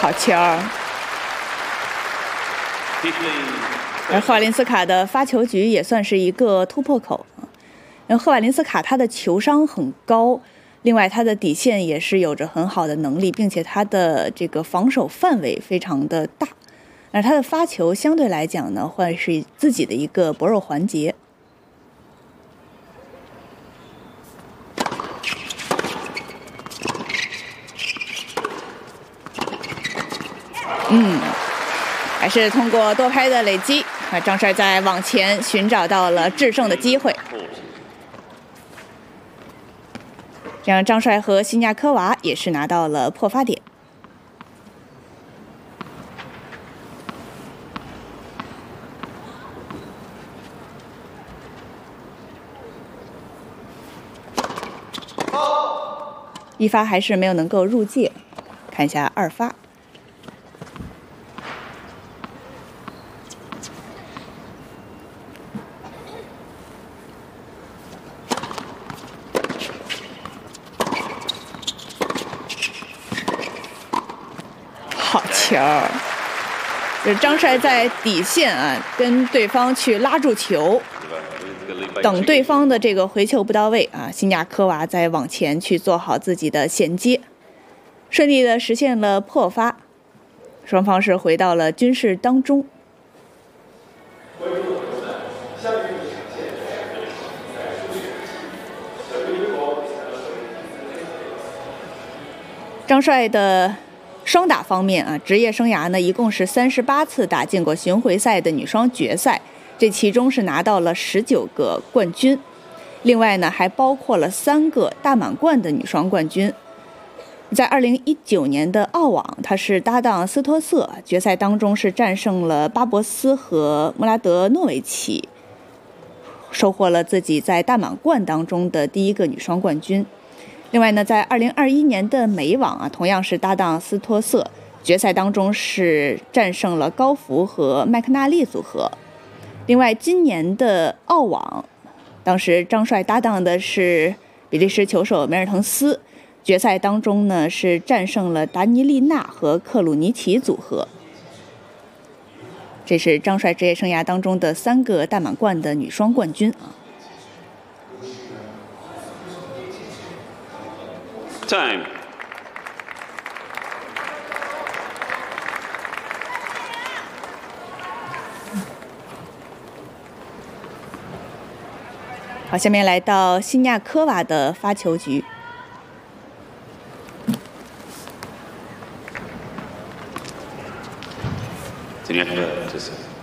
好球！而赫瓦林斯卡的发球局也算是一个突破口。赫瓦林斯卡他的球商很高，另外他的底线也是有着很好的能力，并且他的这个防守范围非常的大，而他的发球相对来讲呢，会是自己的一个薄弱环节。还是通过多拍的累积，张帅在网前寻找到了制胜的机会。这样，张帅和辛亚科娃也是拿到了破发点。一发还是没有能够入界，看一下二发。好球！就是张帅在底线跟对方去拉住球，等对方的这个回球不到位辛亚科娃在往前去做好自己的衔接，顺利的实现了破发，双方是回到了均势当中。张帅的双打方面职业生涯呢，一共是38次打进过巡回赛的女双决赛，这其中是拿到了19个冠军，另外呢还包括了3个大满贯的女双冠军。在2019年的澳网，他是搭档斯托瑟，决赛当中是战胜了巴博斯和穆拉德诺维奇，收获了自己在大满贯当中的第1个女双冠军。另外呢，在2021年的美网同样是搭档斯托瑟，决赛当中是战胜了高福和麦克纳利组合。另外，今年的澳网，当时张帅搭档的是比利时球手梅尔滕斯，决赛当中呢是战胜了达尼利娜和克鲁尼奇组合。这是张帅职业生涯当中的3个大满贯的女双冠军 Time. 好，下面来到辛亚科娃的发球局。 辛亚科娃